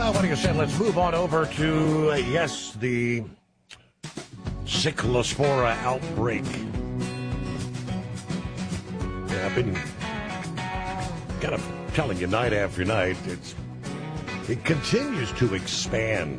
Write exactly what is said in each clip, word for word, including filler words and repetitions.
Uh, what do you say? Let's move on over to, uh, yes, the Cyclospora outbreak. Yeah, I've been kind of telling you night after night, it's it continues to expand.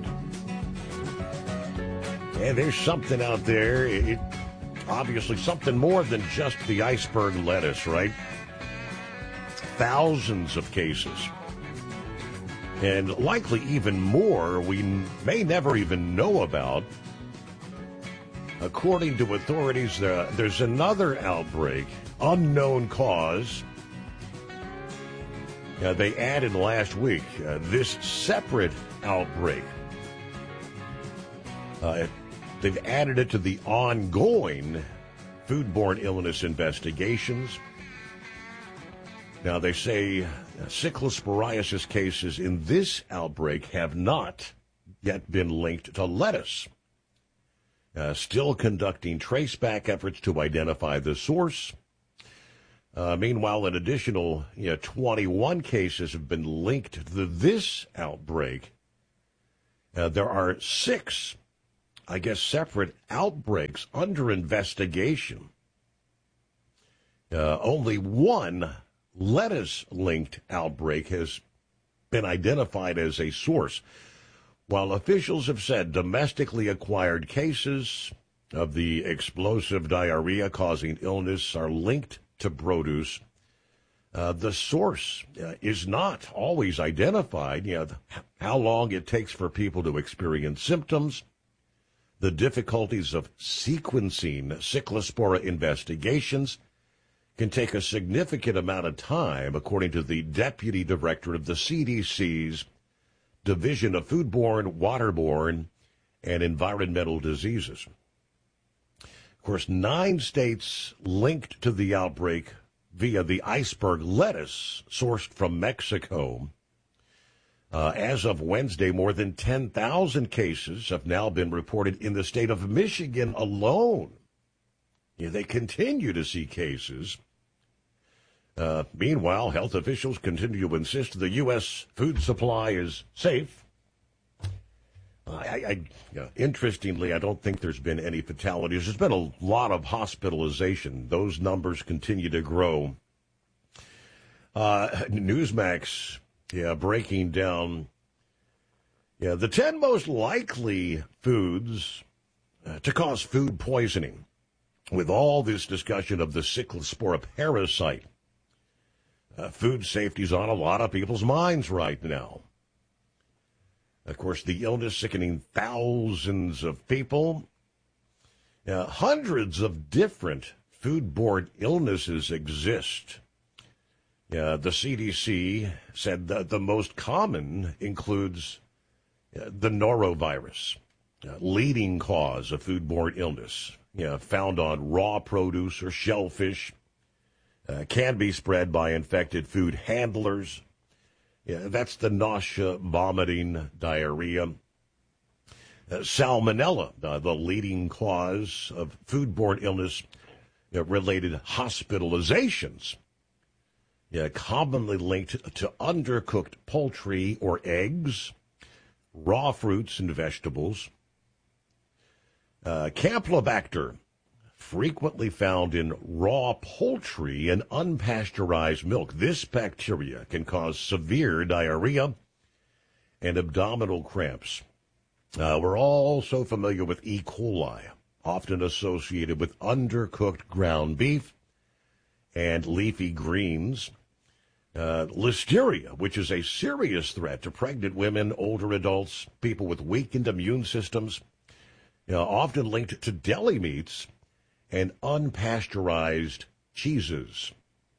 And there's something out there, it, obviously something more than just the iceberg lettuce, right? Thousands of cases. And likely even more we may never even know about. According to authorities, there, there's another outbreak, unknown cause. Uh, they added last week uh, this separate outbreak. Uh, they've added it to the ongoing foodborne illness investigations. Now, they say uh, cyclosporiasis cases in this outbreak have not yet been linked to lettuce. Uh, still conducting traceback efforts to identify the source. Uh, meanwhile, an additional you know, twenty-one cases have been linked to this outbreak. Uh, there are six, I guess, separate outbreaks under investigation. Uh, only one lettuce-linked outbreak has been identified as a source, while officials have said domestically acquired cases of the explosive diarrhea causing illness are linked to produce. Uh, the source uh, is not always identified. You know, how long it takes for people to experience symptoms, the difficulties of sequencing Cyclospora investigations can take a significant amount of time, according to the deputy director of the C D C's Division of Foodborne, Waterborne, and Environmental Diseases. Of course, nine states linked to the outbreak via the iceberg lettuce sourced from Mexico. Uh, as of Wednesday, more than ten thousand cases have now been reported in the state of Michigan alone. Yeah, they continue to see cases. Uh, meanwhile, health officials continue to insist the U S food supply is safe. Uh, I, I, you know, interestingly, I don't think there's been any fatalities. There's been a lot of hospitalization. Those numbers continue to grow. Uh, Newsmax, yeah, breaking down, yeah, the ten most likely foods uh, to cause food poisoning. With all this discussion of the Cyclospora parasite, uh, food safety is on a lot of people's minds right now. Of course, the illness sickening thousands of people. Uh, hundreds of different foodborne illnesses exist. Uh, the C D C said that the most common includes uh, the norovirus, uh, leading cause of foodborne illness. You know, found on raw produce or shellfish, uh, can be spread by infected food handlers. Yeah, that's the nausea, vomiting, diarrhea. Uh, salmonella, uh, the leading cause of foodborne illness uh, related hospitalizations. Yeah, commonly linked to undercooked poultry or eggs, raw fruits and vegetables. Uh, Campylobacter, frequently found in raw poultry and unpasteurized milk. This bacteria can cause severe diarrhea and abdominal cramps. Uh, we're also familiar with E. coli, often associated with undercooked ground beef and leafy greens. Uh, Listeria, which is a serious threat to pregnant women, older adults, people with weakened immune systems. You know, often linked to deli meats and unpasteurized cheeses.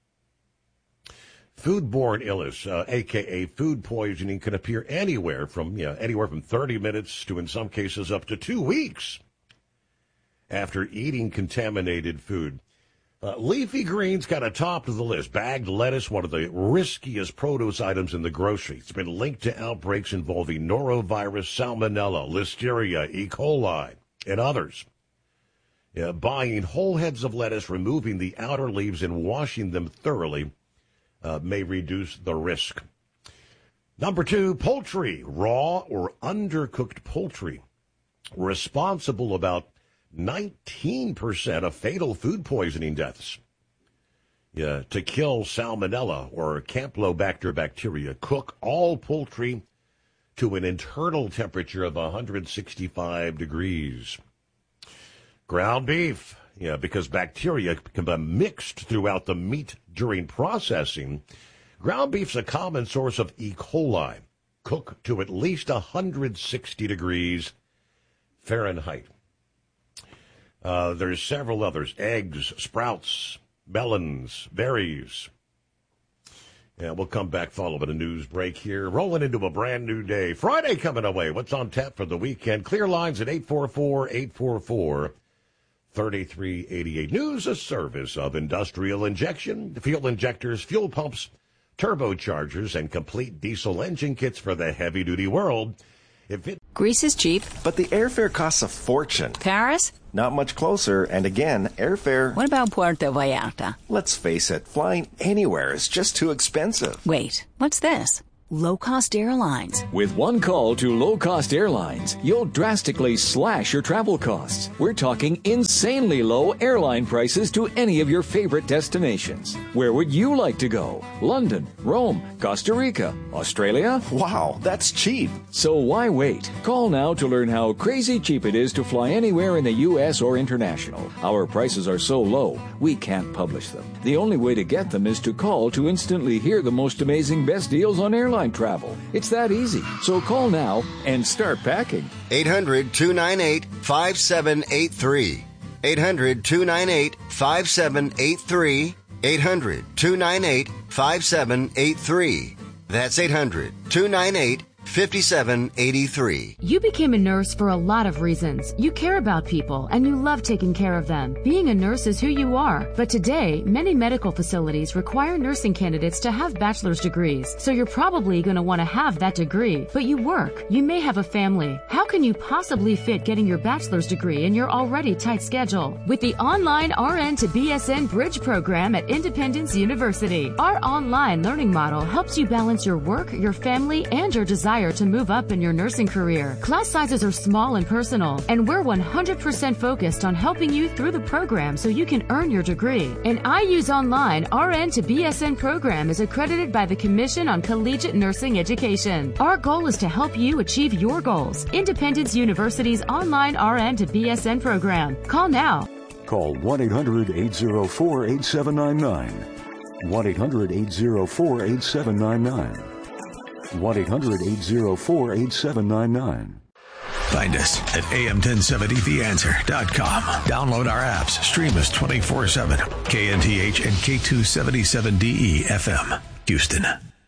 Foodborne illness, uh, a k a food poisoning, can appear anywhere from, you know, anywhere from thirty minutes to, in some cases, up to two weeks after eating contaminated food. Uh, leafy greens kind of top of the list. Bagged lettuce, one of the riskiest produce items in the grocery. It's been linked to outbreaks involving norovirus, salmonella, listeria, E. coli, and others. Yeah, buying whole heads of lettuce, removing the outer leaves, and washing them thoroughly uh, may reduce the risk. Number two, poultry, raw or undercooked poultry, responsible about nineteen percent of fatal food poisoning deaths. Yeah, to kill salmonella or campylobacter bacteria, cook all poultry to an internal temperature of one hundred sixty-five degrees. Ground beef, yeah, because bacteria can be mixed throughout the meat during processing. Ground beef's a common source of E. coli. Cook to at least one hundred sixty degrees Fahrenheit. Uh, there's several others. Eggs, sprouts, melons, berries. Yeah, we'll come back following a news break here. Rolling into a brand new day. Friday coming away. What's on tap for the weekend? Clear lines at eight four four, eight four four, three three eight eight. News, a service of Industrial Injection, fuel injectors, fuel pumps, turbochargers, and complete diesel engine kits for the heavy-duty world. If it Grease is cheap, but the airfare costs a fortune. Paris? Not much closer, and again, airfare... What about Puerto Vallarta? Let's face it, flying anywhere is just too expensive. Wait, what's this? Low-cost airlines. With one call to low-cost airlines, you'll drastically slash your travel costs. We're talking insanely low airline prices to any of your favorite destinations. Where would you like to go? London, Rome, Costa Rica, Australia? Wow, that's cheap. So why wait? Call now to learn how crazy cheap it is to fly anywhere in the U S or international. Our prices are so low, we can't publish them. The only way to get them is to call to instantly hear the most amazing best deals on airline travel. It's that easy. So call now and start packing. eight hundred, two nine eight, five seven eight three. eight hundred, two nine eight, five seven eight three. eight hundred, two nine eight, five seven eight three. That's eight hundred, two nine eight, five seven eight three. You became a nurse for a lot of reasons. You care about people and you love taking care of them. Being a nurse is who you are. But today, many medical facilities require nursing candidates to have bachelor's degrees. So you're probably going to want to have that degree. But you work. You may have a family. How can you possibly fit getting your bachelor's degree in your already tight schedule? With the online R N to B S N Bridge program at Independence University, our online learning model helps you balance your work, your family, and your desire to move up in your nursing career. Class sizes are small and personal, and we're one hundred percent focused on helping you through the program so you can earn your degree. An I U's Online R N to B S N program is accredited by the Commission on Collegiate Nursing Education. Our goal is to help you achieve your goals. Independence University's online R N to B S N program. Call now. Call one eight hundred, eight oh four, eight seven nine nine. one eight hundred, eight oh four, eight seven nine nine. one eight hundred, eight oh four, eight seven nine nine. Find us at A M ten seventy the answer dot com. Download our apps. Stream us twenty-four seven. K N T H and K two seventy-seven D E F M. Houston.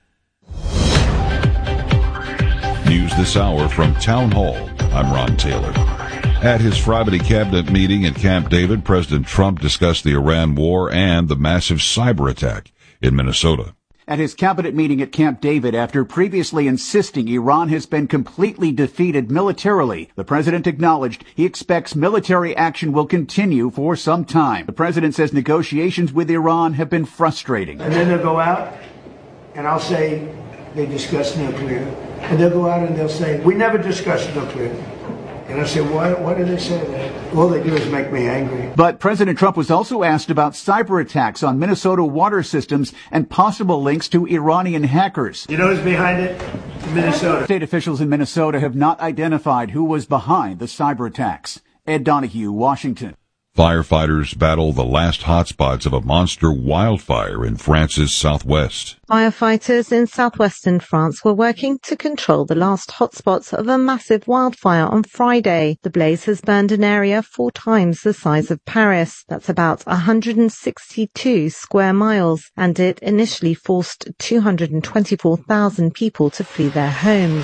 News this hour from Town Hall. I'm Ron Taylor. At his Friday cabinet meeting at Camp David, President Trump discussed the Iran war and the massive cyber attack in Minnesota. At his cabinet meeting at Camp David, after previously insisting Iran has been completely defeated militarily, the president acknowledged he expects military action will continue for some time. The president says negotiations with Iran have been frustrating. And then they'll go out, and I'll say they discussed nuclear. And they'll go out and they'll say, we never discussed nuclear. And I say, why, why do they say that? All they do is make me angry. But President Trump was also asked about cyber attacks on Minnesota water systems and possible links to Iranian hackers. You know who's behind it? Minnesota. State officials in Minnesota have not identified who was behind the cyber attacks. Ed Donahue, Washington. Firefighters battle the last hotspots of a monster wildfire in France's southwest. Firefighters in southwestern France were working to control the last hotspots of a massive wildfire on Friday. The blaze has burned an area four times the size of Paris. That's about one hundred sixty-two square miles, and it initially forced two hundred twenty-four thousand people to flee their homes.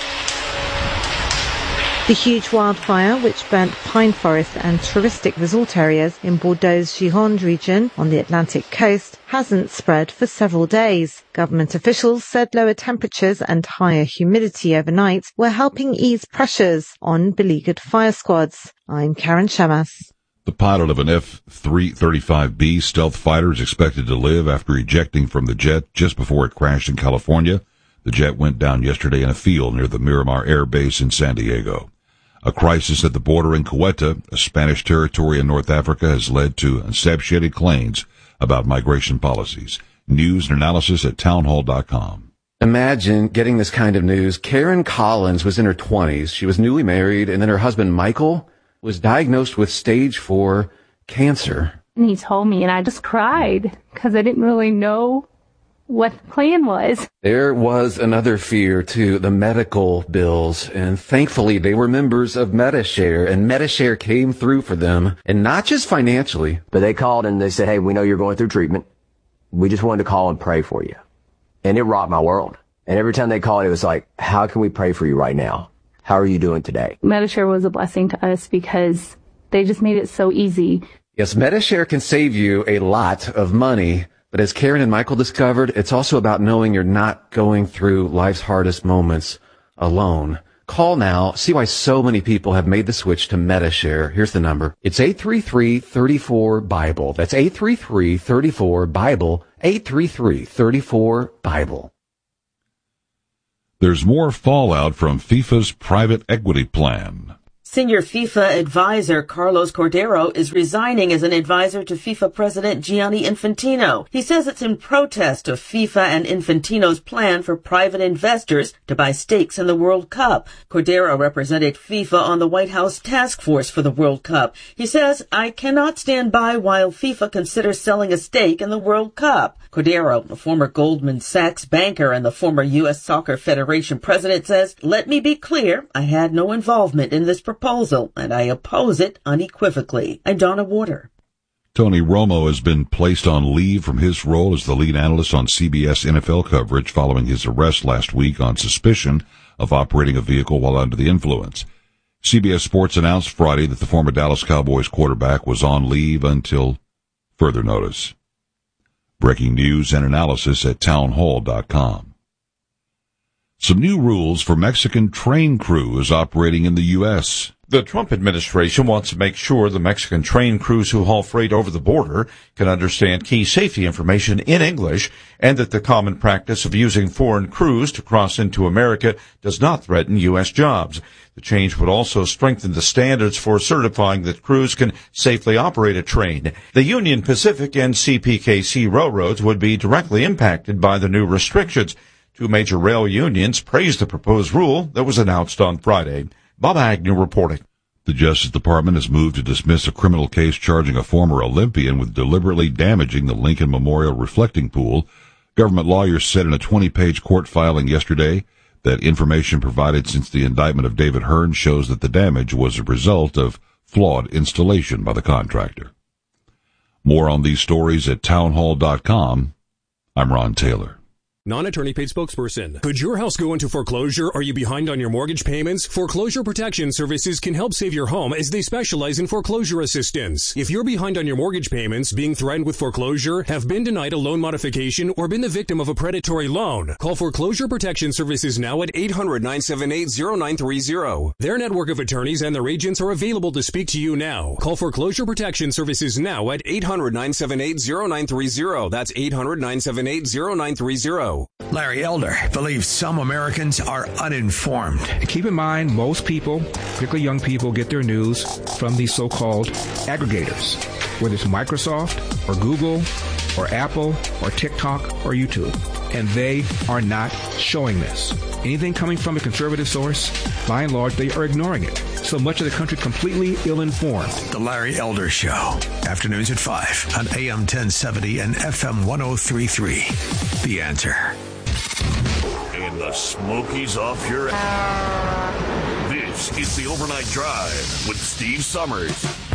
The huge wildfire, which burnt pine forest and touristic resort areas in Bordeaux's Gironde region on the Atlantic coast, hasn't spread for several days. Government officials said lower temperatures and higher humidity overnight were helping ease pressures on beleaguered fire squads. I'm Karen Shamas. The pilot of an F three thirty-five B stealth fighter is expected to live after ejecting from the jet just before it crashed in California. The jet went down yesterday in a field near the Miramar Air Base in San Diego. A crisis at the border in Ceuta, a Spanish territory in North Africa, has led to unsubstantiated claims about migration policies. News and analysis at townhall dot com. Imagine getting this kind of news. Karen Collins was in her twenties. She was newly married, and then her husband, Michael, was diagnosed with stage four cancer. And he told me, and I just cried because I didn't really know what the plan was. There was another fear, too, the medical bills, and thankfully they were members of Medi-Share, and Medi-Share came through for them, and not just financially. But they called and they said, hey, we know you're going through treatment. We just wanted to call and pray for you. And it rocked my world. And every time they called, it was like, how can we pray for you right now? How are you doing today? Medi-Share was a blessing to us because they just made it so easy. Yes, Medi-Share can save you a lot of money. But as Karen and Michael discovered, it's also about knowing you're not going through life's hardest moments alone. Call now. See why so many people have made the switch to Medi-Share. Here's the number. It's eight three three, three four, Bible. That's eight three three, three four, Bible. eight three three, three four, Bible. There's more fallout from FIFA's private equity plan. Senior FIFA advisor Carlos Cordero is resigning as an advisor to FIFA President Gianni Infantino. He says it's in protest of FIFA and Infantino's plan for private investors to buy stakes in the World Cup. Cordero represented FIFA on the White House task force for the World Cup. He says, I cannot stand by while FIFA considers selling a stake in the World Cup. Cordero, a former Goldman Sachs banker and the former U S Soccer Federation president, says, let me be clear, I had no involvement in this proposal, and I oppose it unequivocally. I'm Donna Warder. Tony Romo has been placed on leave from his role as the lead analyst on C B S N F L coverage following his arrest last week on suspicion of operating a vehicle while under the influence. C B S Sports announced Friday that the former Dallas Cowboys quarterback was on leave until further notice. Breaking news and analysis at townhall dot com. Some new rules for Mexican train crews operating in the U S The Trump administration wants to make sure the Mexican train crews who haul freight over the border can understand key safety information in English, and that the common practice of using foreign crews to cross into America does not threaten U S jobs. The change would also strengthen the standards for certifying that crews can safely operate a train. The Union Pacific and C P K C railroads would be directly impacted by the new restrictions. Two major rail unions praised the proposed rule that was announced on Friday. Bob Agnew reporting. The Justice Department has moved to dismiss a criminal case charging a former Olympian with deliberately damaging the Lincoln Memorial reflecting pool. Government lawyers said in a twenty-page court filing yesterday that information provided since the indictment of David Hearn shows that the damage was a result of flawed installation by the contractor. More on these stories at townhall dot com. I'm Ron Taylor. Non-attorney paid spokesperson. Could your house go into foreclosure? Are you behind on your mortgage payments? Foreclosure Protection Services can help save your home as they specialize in foreclosure assistance. If you're behind on your mortgage payments, being threatened with foreclosure, have been denied a loan modification, or been the victim of a predatory loan, call Foreclosure Protection Services now at eight hundred, nine seven eight, zero nine three zero. Their network of attorneys and their agents are available to speak to you now. Call Foreclosure Protection Services now at eight hundred, nine seven eight, zero nine three zero. That's eight hundred, nine seven eight, zero nine three zero. Larry Elder believes some Americans are uninformed. Keep in mind, most people, particularly young people, get their news from these so-called aggregators, whether it's Microsoft or Google or Apple or TikTok or YouTube. And they are not showing this. Anything coming from a conservative source, by and large, they are ignoring it. So much of the country completely ill-informed. The Larry Elder Show, afternoons at five on A M ten seventy and F M one oh three point three. The Answer. And the Smokies off your ass. This is the Overnight Drive with Steve Summers.